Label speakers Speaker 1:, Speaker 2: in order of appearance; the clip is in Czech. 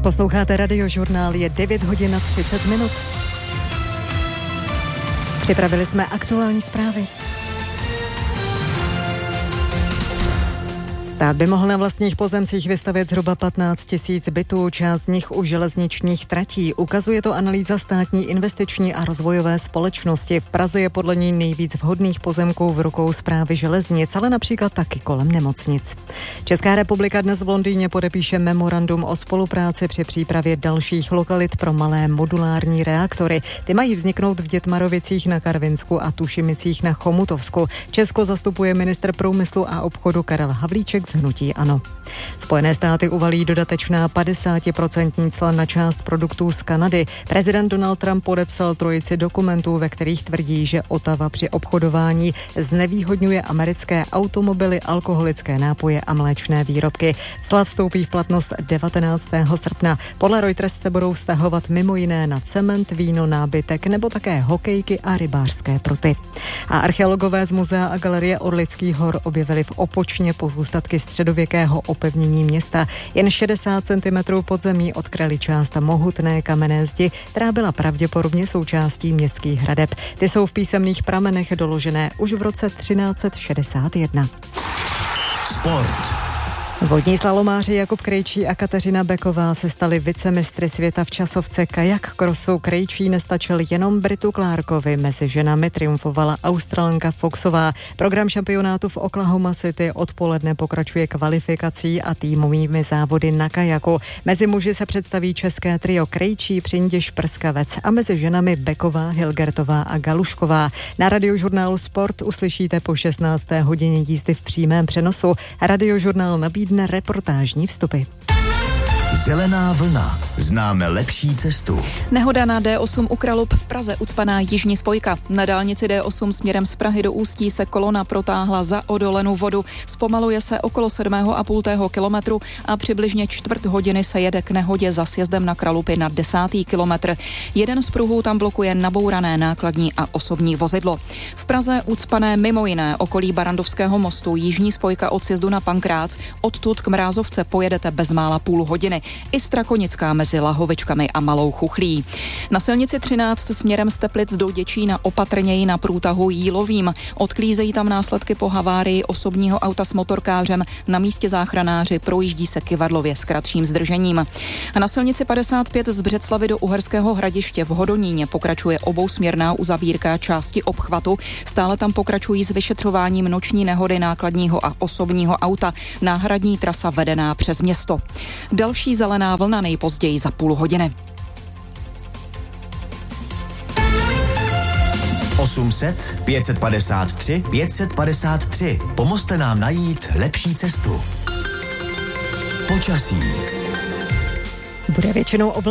Speaker 1: Posloucháte Radiožurnál, je 9 hodin a 30 minut. Připravili jsme aktuální zprávy. Stát by mohl na vlastních pozemcích vystavět zhruba 15 000 bytů, část z nich u železničních tratí. Ukazuje to analýza Státní investiční a rozvojové společnosti. V Praze je podle ní nejvíc vhodných pozemků v rukou Správy železnic, ale například taky kolem nemocnic. Česká republika dnes v Londýně podepíše memorandum o spolupráci při přípravě dalších lokalit pro malé modulární reaktory. Ty mají vzniknout v Dětmarovicích na Karvinsku a Tušimicích na Chomutovsku. Česko zastupuje ministr průmyslu a obchodu Karel Havlíček z hnutí ANO. Spojené státy uvalí dodatečná 50% cla na část produktů z Kanady. Prezident Donald Trump podepsal trojici dokumentů, ve kterých tvrdí, že Ottawa při obchodování znevýhodňuje americké automobily, alkoholické nápoje a mléčné výrobky. Cla vstoupí v platnost 19. srpna. Podle Reuters se budou vztahovat mimo jiné na cement, víno, nábytek nebo také hokejky a rybářské pruty. A archeologové z muzea a galerie Orlických hor objevili v Opočně pozůstatky středověkého opevnění města. Jen 60 cm pod zemí odkryli část mohutné kamenné zdi, která byla pravděpodobně součástí městských hradeb. Ty jsou v písemných pramenech doložené už v roce 1361.
Speaker 2: Sport.
Speaker 1: Vodní slalomáři Jakub Krejčí a Kateřina Beková se stali vicemistry světa v časovce kajak krosu. Krejčí nestačil jenom Britu Clarkovi, mezi ženami triumfovala Australanka Foxová. Program šampionátu v Oklahoma City odpoledne pokračuje kvalifikací a týmovými závody na kajaku. Mezi muži se představí české trio Krejčí, Přindiš, Prskavec a mezi ženami Beková, Hilgertová a Galušková. Na Radiožurnálu Sport uslyšíte po 16. hodině jízdy v přímém přenosu. Radiožurnál nabídne reportážní vstupy.
Speaker 2: Zelená vlna. Známe lepší cestu.
Speaker 3: Nehoda na D8 u Kralup v Praze, ucpaná jižní spojka. Na dálnici D8 směrem z Prahy do Ústí se kolona protáhla za odolenou vodu. Zpomaluje se okolo 7,5 kilometru a přibližně čtvrt hodiny se jede k nehodě za sjezdem na Kralupy na 10. kilometr. Jeden z pruhů tam blokuje nabourané nákladní a osobní vozidlo. V Praze ucpané mimo jiné okolí Barandovského mostu, jižní spojka od sjezdu na Pankrác. Odtud k Mrázovce pojedete bezmála půl hodiny. I Strakonická mezi Lahovičkami a Malou Chuchlí. Na silnici 13 směrem z Teplic do Děčína opatrněji na průtahu Jílovým. Odklízejí tam následky po havárii osobního auta s motorkářem. Na místě záchranáři, projíždí se kyvadlově s kratším zdržením. A na silnici 55 z Břeclavy do Uherského Hradiště v Hodoníně pokračuje obousměrná uzavírka části obchvatu. Stále tam pokračují s vyšetřováním noční nehody nákladního a osobního auta. Náhradní trasa vedená přes město. Další zelená vlna nejpozději za půl hodiny.
Speaker 2: 800 553 553. Pomozte nám najít lepší cestu. Počasí.
Speaker 1: Bude většinou